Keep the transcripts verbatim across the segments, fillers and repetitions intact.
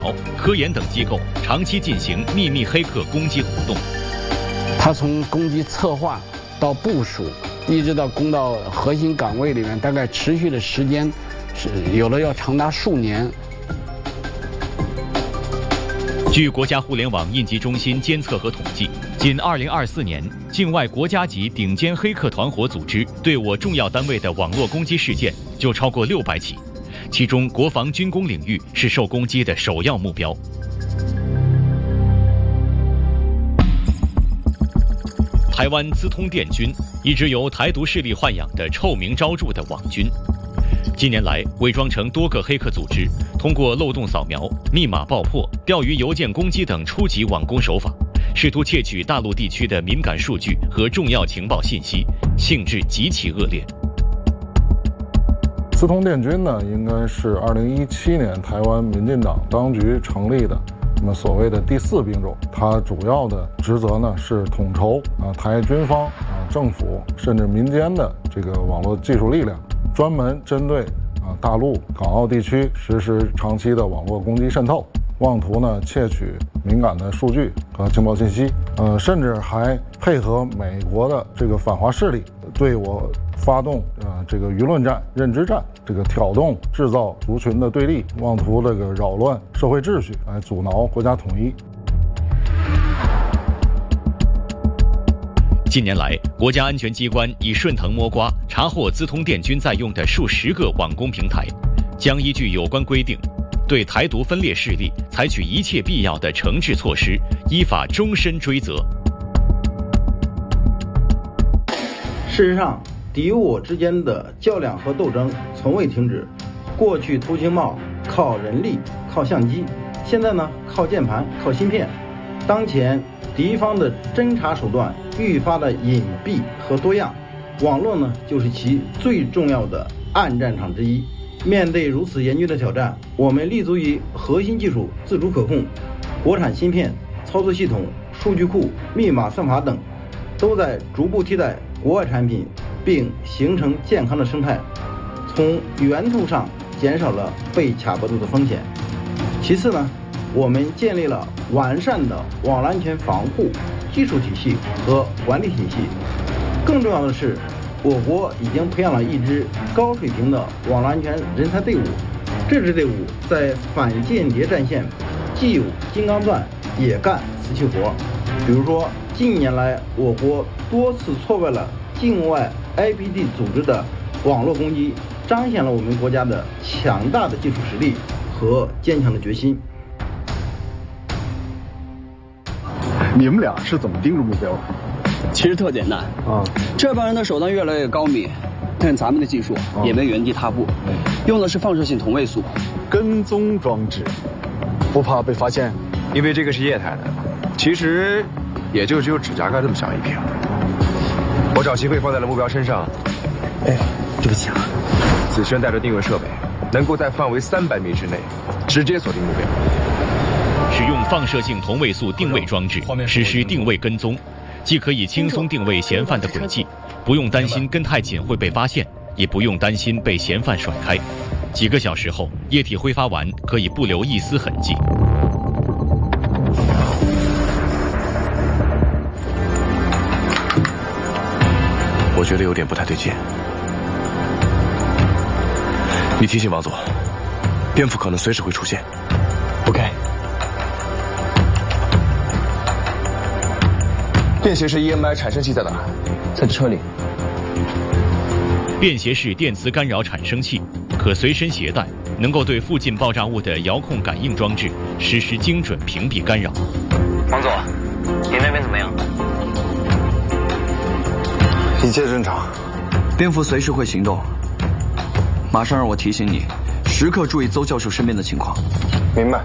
科研等机构长期进行秘密黑客攻击活动。 他从攻击策划到部署，一直到攻到核心岗位里面，大概持续的时间是有的要长达数年。 据国家互联网应急中心监测和统计，仅二零二四年，境外国家级顶尖黑客团伙组织对我重要单位的网络攻击事件就超过六百起，其中国防军工领域是受攻击的首要目标。台湾资通电军，一支由台独势力豢养的臭名昭著的网军。近年来，伪装成多个黑客组织，通过漏洞扫描、密码爆破、钓鱼邮件攻击等初级网攻手法，试图窃取大陆地区的敏感数据和重要情报信息，性质极其恶劣。 资通电军呢，应该是二零一七年台湾民进党当局成立的，那么所谓的第四兵种，它主要的职责呢是统筹啊台军方啊政府甚至民间的这个网络技术力量。专门针对啊大陆、港澳地区实施长期的网络攻击渗透，妄图呢窃取敏感的数据和情报信息，呃，甚至还配合美国的这个反华势力对我发动呃这个舆论战、认知战，这个挑动、制造族群的对立，妄图这个扰乱社会秩序，来阻挠国家统一。 近年来，国家安全机关以顺藤摸瓜，查获资通电军在用的数十个网攻平台，将依据有关规定，对台独分裂势力采取一切必要的惩治措施，依法终身追责。 事实上，敌我之间的较量和斗争从未停止。过去偷情报靠人力、靠相机，现在呢靠键盘、靠芯片。当前敌方的侦查手段愈发的隐蔽和多样，网络呢就是其最重要的暗战场之一。面对如此严峻的挑战，我们立足于核心技术自主可控，国产芯片、操作系统、数据库、密码算法等，都在逐步替代国外产品，并形成健康的生态，从源头上减少了被卡脖子的风险。其次呢，我们建立了完善的网络安全防护技术体系和管理体系。更重要的是，我国已经培养了一支高水平的网络安全人才队伍。这支队伍在反间谍战线既有金刚钻，也干瓷器活。比如说，近年来我国多次挫败了境外 I P D 组织的网络攻击，彰显了我们国家的强大的技术实力和坚强的决心。 你们俩是怎么盯住目标的？ 其实特简单啊，这帮人的手段越来越高明，但咱们的技术也没原地踏步，用的是放射性同位素跟踪装置，不怕被发现？ 因为这个是液态的，其实也就只有指甲盖这么小一瓶。我找机会放在了目标身上。 哎，对不起啊。 此身带着定位设备，能够在范围三百米之内直接锁定目标。 使用放射性同位素定位装置实施定位跟踪，既可以轻松定位嫌犯的轨迹，不用担心跟太紧会被发现，也不用担心被嫌犯甩开。几个小时后，液体挥发完可以不留一丝痕迹。 我觉得有点不太对劲。你提醒王总，蝙蝠可能随时会出现。 OK。 便携式 E M I 产生器在哪？ 在车里。 便携式电磁干扰产生器可随身携带，能够对附近爆炸物的遥控感应装置实施精准屏蔽干扰。 王总，你那边怎么样？ 一切正常。 蝙蝠随时会行动，马上让我提醒你，时刻注意邹教授身边的情况。 明白。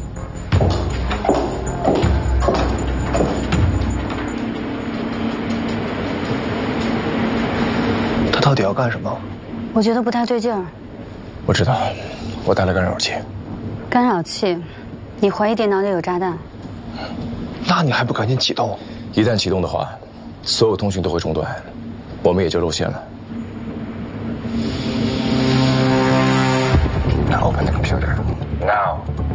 他到底要干什么？ 我觉得不太对劲儿。 我知道，我带了干扰器。 干扰器？你怀疑电脑里有炸弹？ 那你还不赶紧启动？ 一旦启动的话，所有通讯都会中断，我们也就露馅了。 Now open the computer.